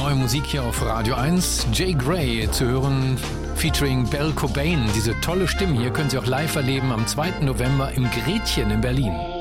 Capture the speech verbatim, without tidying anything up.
neue Musik hier auf Radio eins. Jay Gray zu hören, featuring Belle Cobain. Diese tolle Stimme hier können Sie auch live erleben am zweiten November im Gretchen in Berlin.